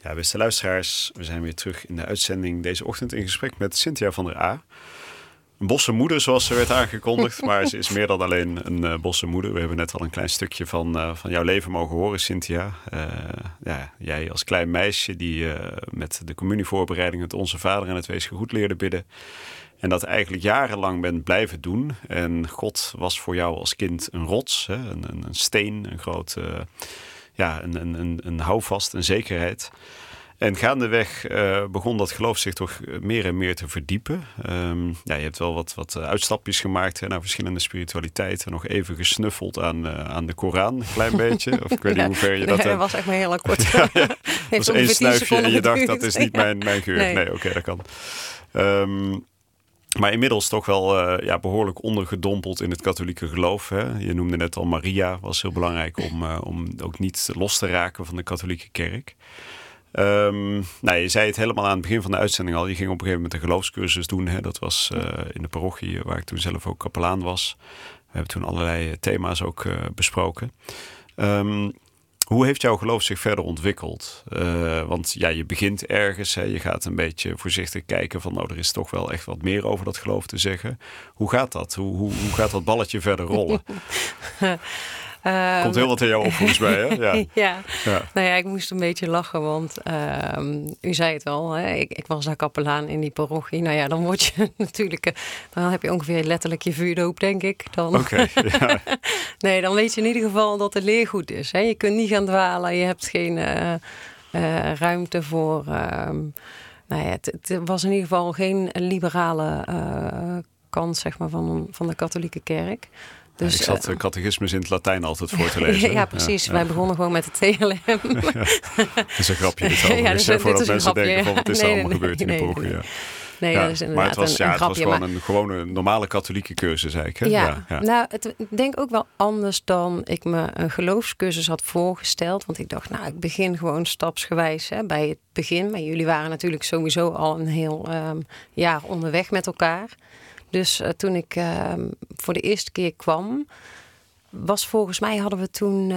Ja, beste luisteraars, we zijn weer terug in de uitzending deze ochtend in gesprek met Cynthia van der A. Een bosse moeder, zoals ze werd aangekondigd, maar ze is meer dan alleen een bosse moeder. We hebben net al een klein stukje van jouw leven mogen horen, Cynthia. Jij als klein meisje die met de communievoorbereiding het Onze Vader en het Wees Gegroet leerde bidden. En dat eigenlijk jarenlang bent blijven doen. En God was voor jou als kind een rots, hè? Een steen, een groot... een houvast, een zekerheid. En gaandeweg begon dat geloof zich toch meer en meer te verdiepen. Je hebt wel wat uitstapjes gemaakt naar verschillende spiritualiteiten. Nog even gesnuffeld aan de Koran, een klein beetje. Of ik weet niet hoe ver je dat... Dat was echt maar heel kort. Dat was 1 snuifje en je dacht, dat is niet mijn geur. Nee, oké, dat kan. Maar inmiddels toch wel behoorlijk ondergedompeld in het katholieke geloof. Hè? Je noemde net al Maria, was heel belangrijk om ook niet los te raken van de katholieke kerk. Je zei het helemaal aan het begin van de uitzending al. Je ging op een gegeven moment een geloofscursus doen. Hè? Dat was in de parochie waar ik toen zelf ook kapelaan was. We hebben toen allerlei thema's ook besproken. Hoe heeft jouw geloof zich verder ontwikkeld? Want je begint ergens. Hè, je gaat een beetje voorzichtig kijken van... er is toch wel echt wat meer over dat geloof te zeggen. Hoe gaat dat? Hoe gaat dat balletje verder rollen? Komt heel wat in jou op volgens mij, hè? Ja. Nou ja, ik moest een beetje lachen, want u zei het al, hè? Ik was daar kapelaan in die parochie. Nou ja, dan word je natuurlijk, dan heb je ongeveer letterlijk je vuurdoop, denk ik. Oké, ja. Nee, dan weet je in ieder geval dat het leergoed is. Hè? Je kunt niet gaan dwalen, je hebt geen ruimte voor... het was in ieder geval geen liberale kant, zeg maar, van de katholieke kerk. Dus, ik zat catechismus in het Latijn altijd voor te lezen. Ja, precies. Wij begonnen gewoon met het TLM. Dat is een grapje dit overigens. Voordat mensen denken van wat is er allemaal gebeurd in de parochie. Ja. Nee, dat is inderdaad maar het was gewoon een gewone normale katholieke cursus eigenlijk. Hè? Ja. Nou, ik denk ook wel anders dan ik me een geloofscursus had voorgesteld. Want ik dacht, ik begin gewoon stapsgewijs bij het begin. Maar jullie waren natuurlijk sowieso al een heel jaar onderweg met elkaar. Dus toen ik voor de eerste keer kwam, was volgens mij hadden we toen,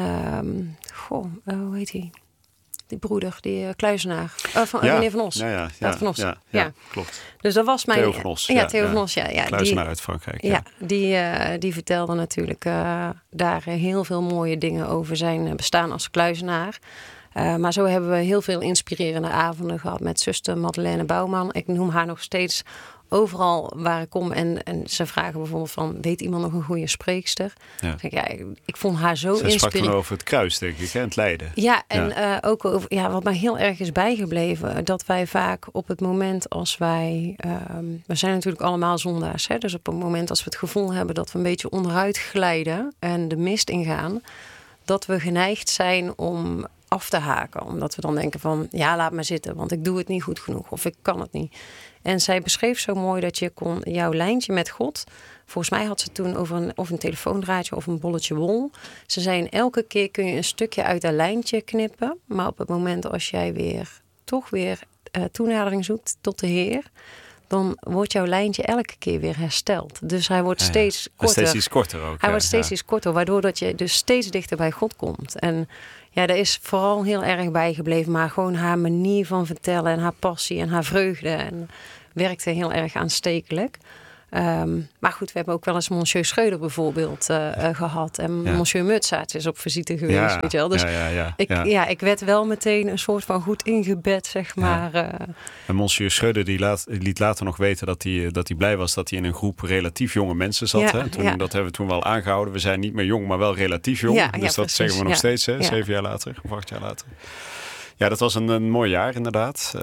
hoe heet hij? Die broeder, die kluizenaar. Meneer Van Os. Van Os. Ja, klopt. Dus dat was mijn... Theo Van Os. Theo Van Os, ja. Kluizenaar uit Frankrijk. Die vertelde natuurlijk daar heel veel mooie dingen over zijn bestaan als kluizenaar. Maar zo hebben we heel veel inspirerende avonden gehad met zuster Madeleine Bouwman. Ik noem haar nog steeds overal waar ik kom. En ze vragen bijvoorbeeld van, weet iemand nog een goede spreekster? Ja. Ik vond haar zo inspirerend. Zij sprak toen over het kruis, denk ik, en het lijden. Ja, en ook over, wat mij heel erg is bijgebleven, dat wij vaak op het moment als wij... we zijn natuurlijk allemaal zondaars, hè? Dus op het moment als we het gevoel hebben dat we een beetje onderuit glijden en de mist ingaan, dat we geneigd zijn om af te haken. Omdat we dan denken van, laat maar zitten, want ik doe het niet goed genoeg of ik kan het niet. En zij beschreef zo mooi dat je kon jouw lijntje met God... Volgens mij had ze toen over een telefoondraadje of een bolletje wol. Ze zei, elke keer kun je een stukje uit dat lijntje knippen. Maar op het moment als jij toch weer toenadering zoekt tot de Heer, dan wordt jouw lijntje elke keer weer hersteld. Dus hij wordt steeds korter. Steeds iets korter ook. Hij wordt steeds iets korter, waardoor dat je dus steeds dichter bij God komt. En daar is vooral heel erg bijgebleven. Maar gewoon haar manier van vertellen en haar passie en haar vreugde. En werkte heel erg aanstekelijk. Maar goed, we hebben ook wel eens Monsieur Schreuder bijvoorbeeld gehad. En Monsieur Mutsaerts is op visite geweest, weet je wel. Dus ik werd wel meteen een soort van goed ingebed, zeg maar. En Monsieur Schreuder die liet later nog weten dat hij blij was dat hij in een groep relatief jonge mensen zat. Hè? Dat hebben we toen wel aangehouden. We zijn niet meer jong, maar wel relatief jong. Dus dat precies. Zeggen we nog steeds, hè? 7 jaar later, of 8 jaar later. Ja, dat was een mooi jaar inderdaad.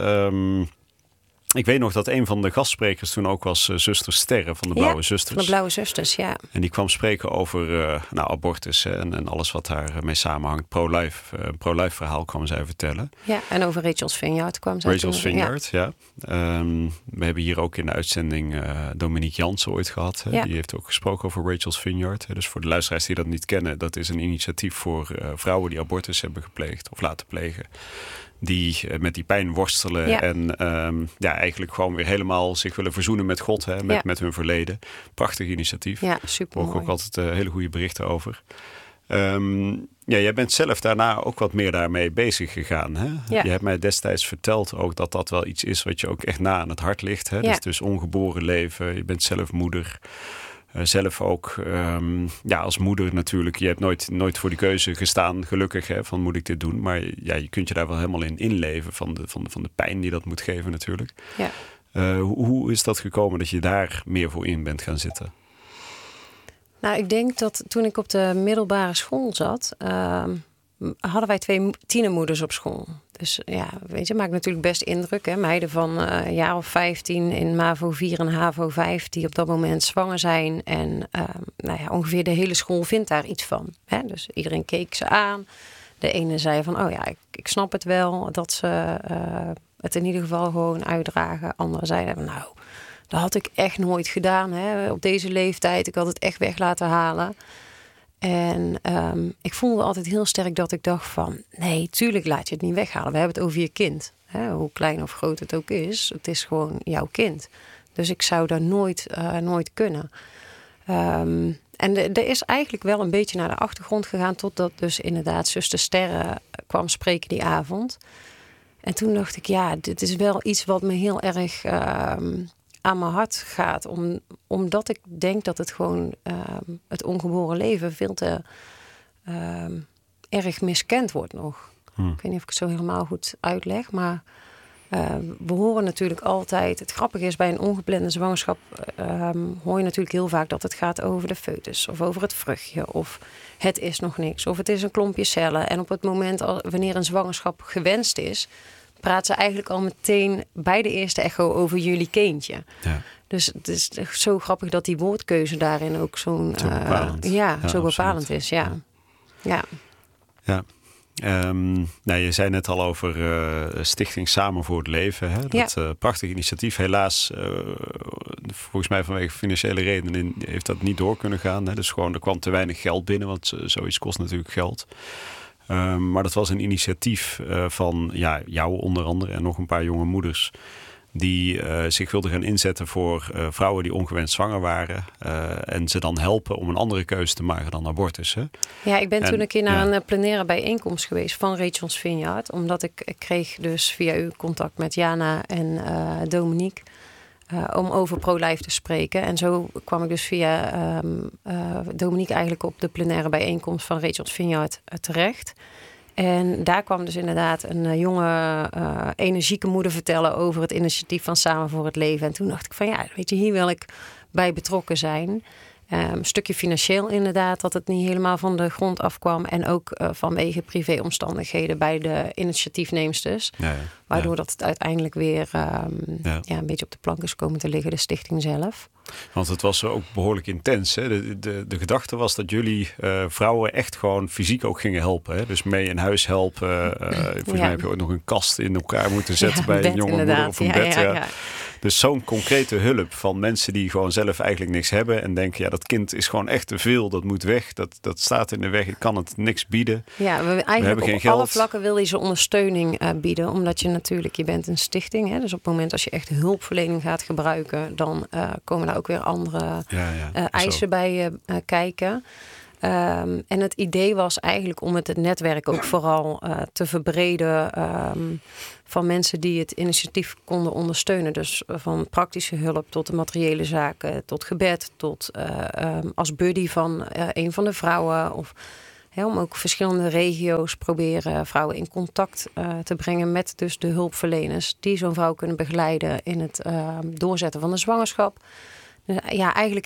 Ik weet nog dat een van de gastsprekers toen ook was zuster Sterre van de Blauwe Zusters. Van de Blauwe Zusters, ja. En die kwam spreken over abortus en alles wat daarmee samenhangt. Pro-life verhaal kwam zij vertellen. Ja, en over Rachel's Vineyard kwam zij Rachel's Vineyard, ja. We hebben hier ook in de uitzending Dominique Jansen ooit gehad. Hè? Ja. Die heeft ook gesproken over Rachel's Vineyard. Dus voor de luisteraars die dat niet kennen, dat is een initiatief voor vrouwen die abortus hebben gepleegd of laten plegen. Die met die pijn worstelen en eigenlijk gewoon weer helemaal zich willen verzoenen met God, met hun verleden. Prachtig initiatief. Ja, super mooi. Ook altijd hele goede berichten over. Jij bent zelf daarna ook wat meer daarmee bezig gegaan. Hè? Ja. Je hebt mij destijds verteld ook dat dat wel iets is wat je ook echt na aan het hart ligt. Hè? Ja. Dus ongeboren leven, je bent zelf moeder. Zelf ook als moeder natuurlijk. Je hebt nooit voor die keuze gestaan, gelukkig, hè, van moet ik dit doen. Maar je kunt je daar wel helemaal in inleven van de pijn die dat moet geven natuurlijk. Ja. Hoe is dat gekomen dat je daar meer voor in bent gaan zitten? Nou, ik denk dat toen ik op de middelbare school zat, hadden wij 2 tienermoeders op school. Dus ja, weet je, maakt natuurlijk best indruk. Hè? Meiden van een jaar of 15 in MAVO 4 en HAVO 5 die op dat moment zwanger zijn. En ongeveer de hele school vindt daar iets van. Hè? Dus iedereen keek ze aan. De ene zei van, ik snap het wel dat ze het in ieder geval gewoon uitdragen. Anderen zeiden, nou, dat had ik echt nooit gedaan. Hè? Op deze leeftijd, ik had het echt weg laten halen. En ik voelde altijd heel sterk dat ik dacht van, nee, tuurlijk laat je het niet weghalen. We hebben het over je kind. Hè? Hoe klein of groot het ook is. Het is gewoon jouw kind. Dus ik zou dat nooit kunnen. En er is eigenlijk wel een beetje naar de achtergrond gegaan, totdat dus inderdaad zuster Sterre kwam spreken die avond. En toen dacht ik, ja, dit is wel iets wat me heel erg aan mijn hart gaat. Omdat ik denk dat het gewoon het ongeboren leven veel te erg miskend wordt nog. Ik weet niet of ik het zo helemaal goed uitleg, maar we horen natuurlijk altijd... Het grappige is, bij een ongeplande zwangerschap hoor je natuurlijk heel vaak dat het gaat over de foetus of over het vruchtje of het is nog niks of het is een klompje cellen. En op het moment wanneer een zwangerschap gewenst is, praat ze eigenlijk al meteen bij de eerste echo over jullie kindje. Ja. Dus het is zo grappig dat die woordkeuze daarin ook zo bepalend is. Ja. Je zei net al over Stichting Samen voor het Leven. Hè? Dat prachtige initiatief. Helaas, volgens mij vanwege financiële redenen heeft dat niet door kunnen gaan. Hè? Dus gewoon, er kwam te weinig geld binnen, want zoiets kost natuurlijk geld. Maar dat was een initiatief van jou onder andere en nog een paar jonge moeders die zich wilden gaan inzetten voor vrouwen die ongewenst zwanger waren. En ze dan helpen om een andere keuze te maken dan abortus. Hè? Ja, ik ben toen een keer naar een plenaire bijeenkomst geweest van Rachel's Vineyard. Omdat ik kreeg dus via u contact met Jana en Dominique om over pro-life te spreken. En zo kwam ik dus via Dominique eigenlijk op de plenaire bijeenkomst van Rachel's Vineyard terecht. En daar kwam dus inderdaad een jonge, energieke moeder vertellen over het initiatief van Samen voor het Leven. En toen dacht ik van weet je, hier wil ik bij betrokken zijn. Een stukje financieel inderdaad, dat het niet helemaal van de grond afkwam. En ook vanwege privéomstandigheden bij de initiatiefneemsters. Waardoor dat het uiteindelijk weer een beetje op de plank is komen te liggen, de stichting zelf. Want het was ook behoorlijk intens. Hè? De gedachte was dat jullie vrouwen echt gewoon fysiek ook gingen helpen. Hè? Dus mee in huis helpen. Volgens mij heb je ook nog een kast in elkaar moeten zetten bij een jonge moeder of een bed. Ja. Dus zo'n concrete hulp van mensen die gewoon zelf eigenlijk niks hebben. En denken, dat kind is gewoon echt te veel. Dat moet weg. Dat staat in de weg. Ik kan het niks bieden. Ja, we hebben geen geld. Alle vlakken wil je ze ondersteuning bieden. Omdat je natuurlijk, je bent een stichting. Hè? Dus op het moment als je echt hulpverlening gaat gebruiken, dan komen daar ook weer andere eisen bij kijken. En het idee was eigenlijk om het netwerk ook vooral te verbreden van mensen die het initiatief konden ondersteunen. Dus van praktische hulp tot de materiële zaken, tot gebed, tot als buddy van een van de vrouwen. Of om ook verschillende regio's proberen vrouwen in contact te brengen met dus de hulpverleners die zo'n vrouw kunnen begeleiden in het doorzetten van de zwangerschap. Dus, eigenlijk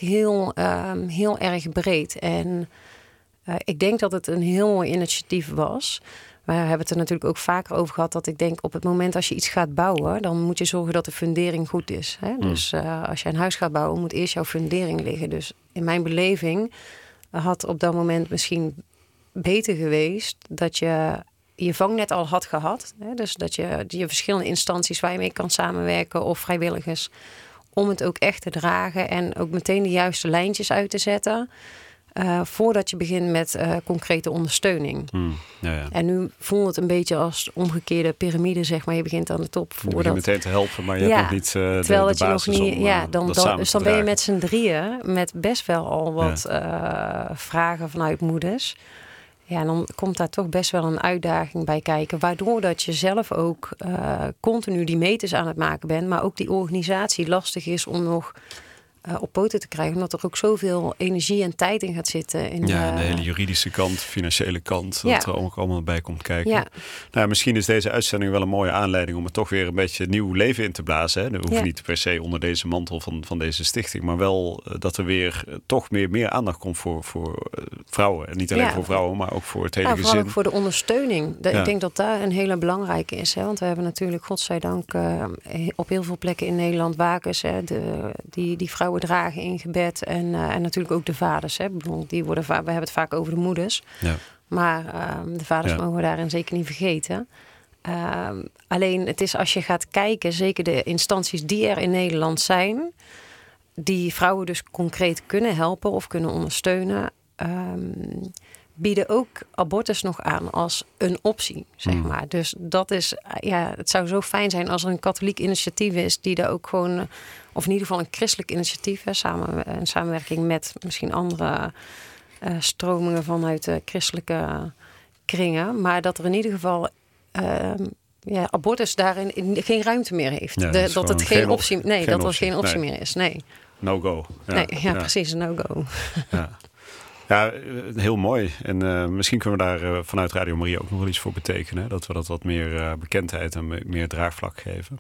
heel erg breed. En ik denk dat het een heel mooi initiatief was. We hebben het er natuurlijk ook vaker over gehad dat ik denk op het moment als je iets gaat bouwen, dan moet je zorgen dat de fundering goed is. Hè? Dus als je een huis gaat bouwen, moet eerst jouw fundering liggen. Dus in mijn beleving had op dat moment misschien beter geweest dat je vangnet al had gehad. Hè? Dus dat je verschillende instanties waar je mee kan samenwerken of vrijwilligers, om het ook echt te dragen en ook meteen de juiste lijntjes uit te zetten. Voordat je begint met concrete ondersteuning. En nu voelt het een beetje als omgekeerde piramide, zeg maar. Je begint aan de top. Je begint meteen te helpen, maar je hebt nog niet terwijl de dat je basis nog niet, dus dan ben je met z'n drieën met best wel al wat vragen vanuit moeders. Ja, en dan komt daar toch best wel een uitdaging bij kijken. Waardoor dat je zelf ook continu die meters aan het maken bent. Maar ook die organisatie lastig is om nog op poten te krijgen. Omdat er ook zoveel energie en tijd in gaat zitten. En de hele juridische kant, financiële kant. Dat er ook allemaal bij komt kijken. Ja. Nou, misschien is deze uitzending wel een mooie aanleiding om er toch weer een beetje nieuw leven in te blazen. Hè? Dat hoeft niet per se onder deze mantel van deze stichting. Maar wel dat er weer toch meer aandacht komt voor vrouwen. En niet alleen voor vrouwen, maar ook voor het hele gezin. Ook voor de ondersteuning. Ik denk dat daar een hele belangrijke is. Hè? Want we hebben natuurlijk, godzijdank, op heel veel plekken in Nederland wakens. Hè? Die vrouwen dragen in gebed. En natuurlijk ook de vaders. Hè? We hebben het vaak over de moeders. Ja. Maar de vaders mogen we daarin zeker niet vergeten. Alleen het is als je gaat kijken, zeker de instanties die er in Nederland zijn, die vrouwen dus concreet kunnen helpen of kunnen ondersteunen, bieden ook abortus nog aan als een optie, zeg maar. Dus dat is, het zou zo fijn zijn als er een katholiek initiatief is die daar ook gewoon, of in ieder geval een christelijk initiatief, in samenwerking met misschien andere stromingen vanuit christelijke kringen, maar dat er in ieder geval abortus daarin geen ruimte meer heeft. Ja, dat het geen optie, geen optie meer is. Nee. No go. Precies, no go. Ja. Ja, heel mooi. En misschien kunnen we daar vanuit Radio Maria ook nog wel iets voor betekenen. Hè? Dat we dat wat meer bekendheid en meer draagvlak geven.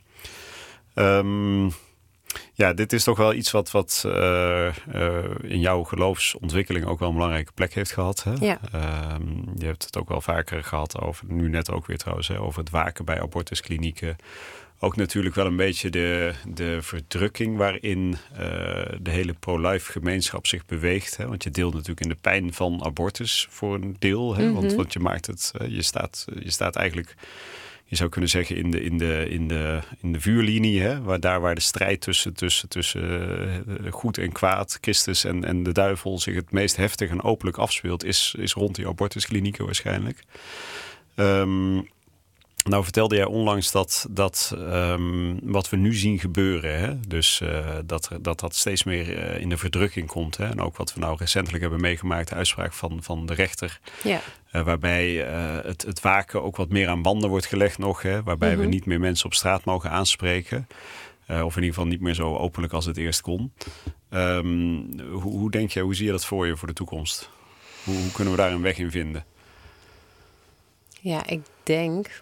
Dit is toch wel iets wat in jouw geloofsontwikkeling ook wel een belangrijke plek heeft gehad. Hè? Ja. Je hebt het ook wel vaker gehad over, nu net ook weer trouwens, over het waken bij abortusklinieken. Ook natuurlijk wel een beetje de verdrukking waarin de hele pro-life gemeenschap zich beweegt. Hè? Want je deelt natuurlijk in de pijn van abortus voor een deel. Hè? Mm-hmm. Want je maakt het, je staat eigenlijk, je zou kunnen zeggen, in de vuurlinie. Hè? Waar de strijd tussen goed en kwaad, Christus en de duivel zich het meest heftig en openlijk afspeelt, is rond die abortusklinieken waarschijnlijk. Nou vertelde jij onlangs dat wat we nu zien gebeuren, hè? Dus dat steeds meer in de verdrukking komt. Hè? En ook wat we nou recentelijk hebben meegemaakt, de uitspraak van de rechter. Ja. Waarbij het waken ook wat meer aan banden wordt gelegd nog. Hè? Waarbij we niet meer mensen op straat mogen aanspreken. Of in ieder geval niet meer zo openlijk als het eerst kon. Hoe denk jij, hoe zie je dat voor je voor de toekomst? Hoe kunnen we daar een weg in vinden? Ja, ik denk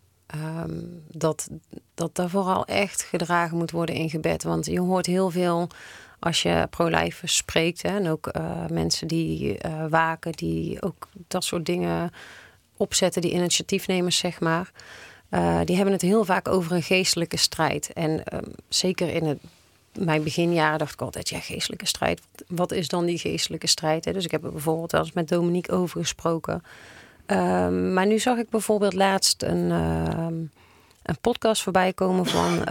dat daar vooral echt gedragen moet worden in gebed. Want je hoort heel veel als je pro-life spreekt. Hè, en ook mensen die waken, die ook dat soort dingen opzetten, die initiatiefnemers, zeg maar. Die hebben het heel vaak over een geestelijke strijd. En zeker in mijn beginjaren dacht ik altijd, geestelijke strijd. Wat is dan die geestelijke strijd? Hè? Dus ik heb er bijvoorbeeld wel eens met Dominique over gesproken. Maar nu zag ik bijvoorbeeld laatst een podcast voorbij komen van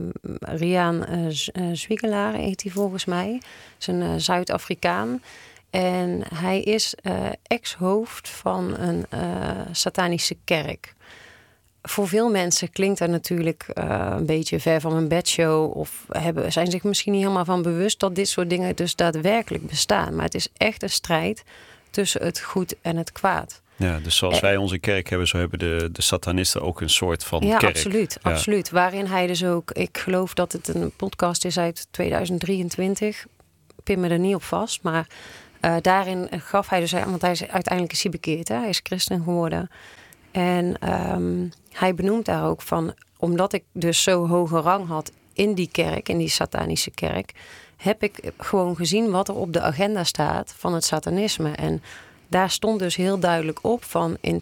Riaan Zwiegelaar, heet hij volgens mij. Dat is een Zuid-Afrikaan. En hij is ex-hoofd van een satanische kerk. Voor veel mensen klinkt dat natuurlijk een beetje ver van een bedshow. Of zijn zich misschien niet helemaal van bewust dat dit soort dingen dus daadwerkelijk bestaan. Maar het is echt een strijd tussen het goed en het kwaad. Ja, dus zoals wij onze kerk hebben, zo hebben de satanisten ook een soort van kerk. Absoluut. Waarin hij dus ook, ik geloof dat het een podcast is uit 2023. Pin me er niet op vast, maar daarin gaf hij dus, want hij is uiteindelijk bekeerd, hè? Hij is christen geworden. En hij benoemt daar ook van, omdat ik dus zo hoge rang had in die kerk, in die satanische kerk, heb ik gewoon gezien wat er op de agenda staat van het satanisme. En daar stond dus heel duidelijk op van in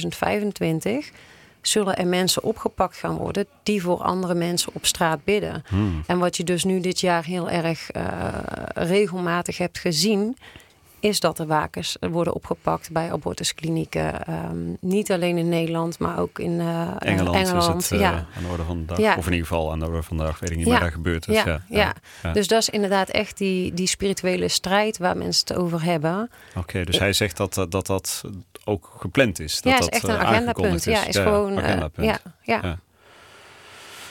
2025 zullen er mensen opgepakt gaan worden die voor andere mensen op straat bidden. En wat je dus nu dit jaar heel erg regelmatig hebt gezien, is dat er wakers worden opgepakt bij abortusklinieken. Niet alleen in Nederland, maar ook in Engeland. Is het aan de orde van de dag. Ja. Of in ieder geval aan de orde van de dag. Weet ik niet waar daar gebeurt. Dus ja. Dus dat is inderdaad echt die spirituele strijd waar mensen het over hebben. Oké, dus hij zegt dat ook gepland is. Dat is echt een agendapunt. Is. Ja, is gewoon... agendapunt. Ja.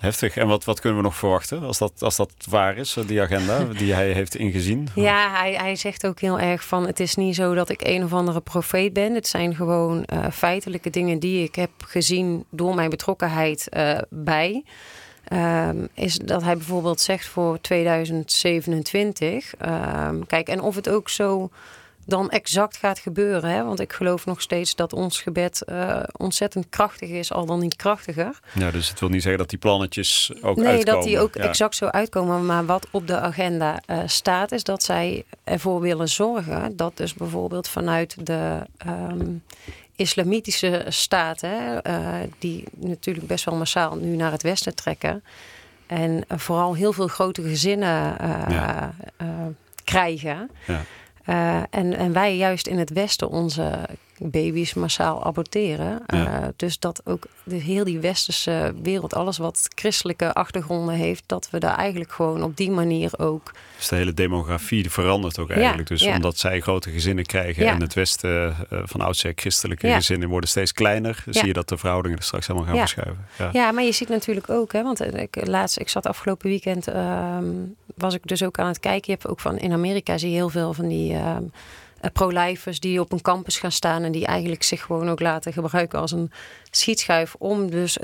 Heftig. En wat kunnen we nog verwachten als dat waar is, die agenda die hij heeft ingezien? Ja, hij zegt ook heel erg van... het is niet zo dat ik een of andere profeet ben. Het zijn gewoon feitelijke dingen die ik heb gezien... door mijn betrokkenheid bij... is dat hij bijvoorbeeld zegt voor 2027... kijk, en of het ook zo... dan exact gaat gebeuren. Hè? Want ik geloof nog steeds dat ons gebed ontzettend krachtig is, al dan niet krachtiger. Ja, dus het wil niet zeggen dat die plannetjes ook uitkomen. Nee, dat die ook exact zo uitkomen. Maar wat op de agenda staat, is dat zij ervoor willen zorgen dat dus bijvoorbeeld vanuit de islamitische staten, die natuurlijk best wel massaal nu naar het westen trekken, en vooral heel veel grote gezinnen krijgen. Ja. En wij juist in het Westen onze baby's massaal aborteren. Dus dat ook heel die westerse wereld, alles wat christelijke achtergronden heeft, dat we daar eigenlijk gewoon op die manier ook... Dus de hele demografie verandert ook eigenlijk. Dus omdat zij grote gezinnen krijgen en het Westen van oudsher christelijke gezinnen worden steeds kleiner, zie je dat de verhoudingen er straks helemaal gaan verschuiven. Ja, maar je ziet natuurlijk ook, hè, want ik zat afgelopen weekend, was ik dus ook aan het kijken. Je hebt ook in Amerika zie je heel veel van die pro-lifers die op een campus gaan staan en die eigenlijk zich gewoon ook laten gebruiken als een schietschuif om dus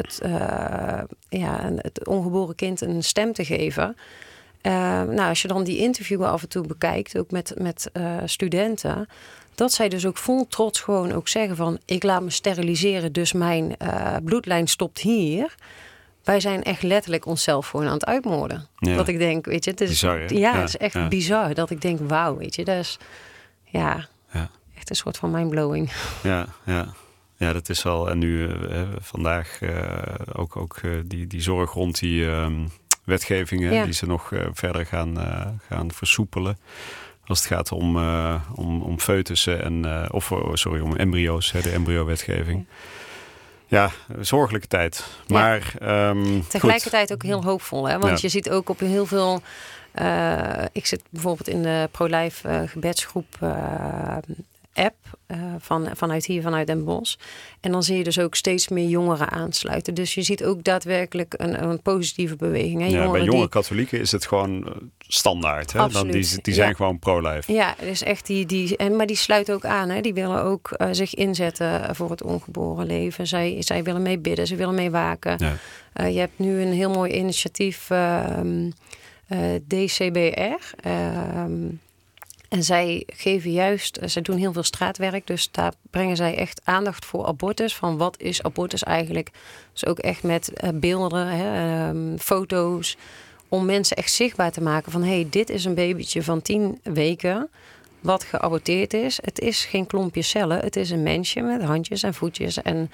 het ongeboren kind een stem te geven. Als je dan die interviewen af en toe bekijkt, ook met studenten, dat zij dus ook vol trots gewoon ook zeggen van, ik laat me steriliseren, dus mijn bloedlijn stopt hier. Wij zijn echt letterlijk onszelf gewoon aan het uitmoorden. Ja. Dat ik denk, weet je, het is bizar, het is echt bizar dat ik denk, wauw, weet je, dat is echt een soort van mindblowing. Ja, dat is wel. En nu vandaag ook die zorg rond die wetgevingen die ze nog verder gaan versoepelen. Als het gaat om foetussen om embryo's, de embryo-wetgeving. Ja, zorgelijke tijd. Maar tegelijkertijd ook heel hoopvol. Hè? Want je ziet ook op heel veel... ik zit bijvoorbeeld in de pro-life gebedsgroep app vanuit Den Bosch. En dan zie je dus ook steeds meer jongeren aansluiten. Dus je ziet ook daadwerkelijk een positieve beweging. Hè? Bij jonge katholieken is het gewoon standaard. Hè? Die zijn gewoon pro-life. Ja, dus echt maar die sluiten ook aan. Hè? Die willen ook zich inzetten voor het ongeboren leven. Zij willen mee bidden, ze willen mee waken. Ja. Je hebt nu een heel mooi initiatief, DCBR. En zij doen heel veel straatwerk. Dus daar brengen zij echt aandacht voor abortus. Van wat is abortus eigenlijk? Dus ook echt met beelden, foto's. Om mensen echt zichtbaar te maken van, dit is een babytje van 10 weken wat geaborteerd is. Het is geen klompje cellen. Het is een mensje met handjes en voetjes. En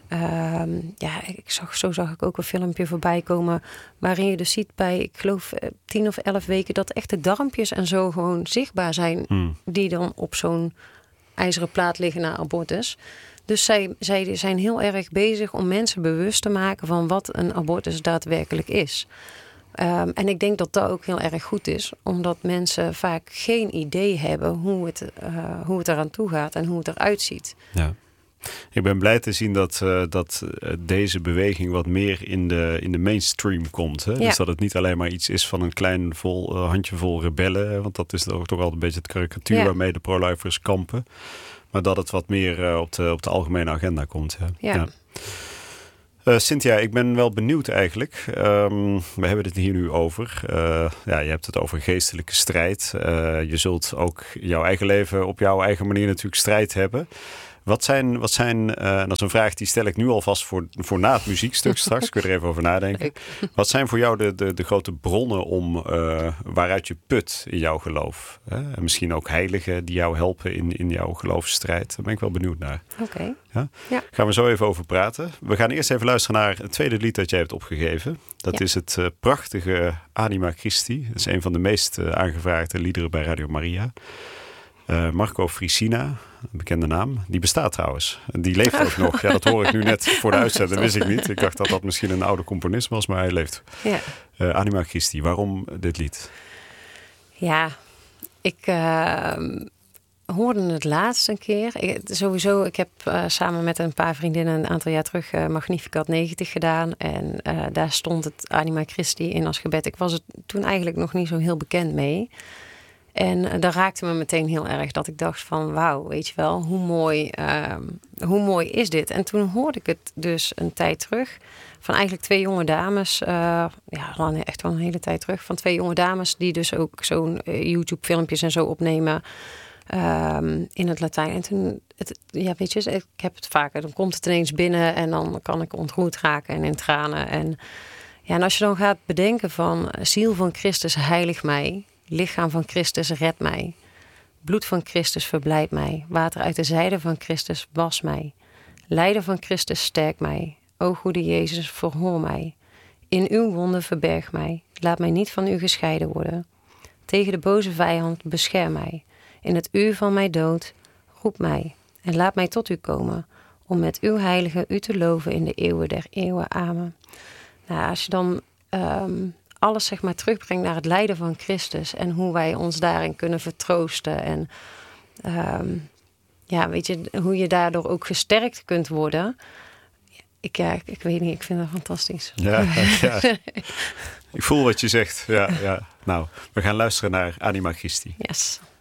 zo zag ik ook een filmpje voorbij komen waarin je dus ziet bij, ik geloof 10 of 11 weken, dat echt de darmpjes en zo gewoon zichtbaar zijn die dan op zo'n ijzeren plaat liggen na abortus. Dus zij zijn heel erg bezig om mensen bewust te maken van wat een abortus daadwerkelijk is. En ik denk dat dat ook heel erg goed is, omdat mensen vaak geen idee hebben hoe het eraan toe gaat en hoe het eruit ziet. Ja. Ik ben blij te zien dat deze beweging wat meer in de mainstream komt. Hè? Ja. Dus dat het niet alleen maar iets is van een klein handjevol rebellen. Want dat is toch altijd een beetje het karikatuur waarmee de pro-lifers kampen. Maar dat het wat meer op de algemene agenda komt. Ja. Cynthia, ik ben wel benieuwd eigenlijk. We hebben het hier nu over. Je hebt het over geestelijke strijd. Je zult ook jouw eigen leven op jouw eigen manier natuurlijk strijd hebben. Wat zijn dat is een vraag die stel ik nu alvast voor na het muziekstuk straks. Kun je er even over nadenken. Leuk. Wat zijn voor jou de grote bronnen waaruit je put in jouw geloof? En misschien ook heiligen die jou helpen in jouw geloofsstrijd. Daar ben ik wel benieuwd naar. Oké. Ja? Gaan we zo even over praten. We gaan eerst even luisteren naar het tweede lied dat jij hebt opgegeven. Dat is het prachtige Anima Christi. Dat is een van de meest aangevraagde liederen bij Radio Maria. Marco Fricina, een bekende naam, die bestaat trouwens. Die leeft ook nog. Ja, dat hoor ik nu net voor de uitzending, wist ik niet. Ik dacht dat dat misschien een oude componist was, maar hij leeft. Ja. Anima Christi, waarom dit lied? Ja, hoorde het laatst een keer. Ik heb samen met een paar vriendinnen een aantal jaar terug Magnificat 90 gedaan. En daar stond het Anima Christi in als gebed. Ik was er toen eigenlijk nog niet zo heel bekend mee. En dat raakte me meteen heel erg. Dat ik dacht van wauw, weet je wel, hoe mooi is dit? En toen hoorde ik het dus een tijd terug. Van eigenlijk 2 jonge dames. Echt wel een hele tijd terug. Van 2 jonge dames die dus ook zo'n YouTube filmpjes en zo opnemen. In het Latijn. En toen, weet je, ik heb het vaker. Dan komt het ineens binnen en dan kan ik ontroerd raken en in tranen. En als je dan gaat bedenken van ziel van Christus heilig mij. Lichaam van Christus red mij. Bloed van Christus verblijdt mij. Water uit de zijde van Christus was mij. Lijden van Christus sterkt mij. O goede Jezus, verhoor mij. In uw wonden verberg mij. Laat mij niet van u gescheiden worden. Tegen de boze vijand bescherm mij. In het uur van mijn dood roep mij. En laat mij tot u komen. Om met uw heilige u te loven in de eeuwen der eeuwen. Amen. Nou, als je dan alles zeg maar terugbrengt naar het lijden van Christus. En hoe wij ons daarin kunnen vertroosten. En weet je, hoe je daardoor ook gesterkt kunt worden. Ik weet niet, ik vind dat fantastisch. Ja. Ik voel wat je zegt. Ja. Nou, we gaan luisteren naar Anima Christi. Yes.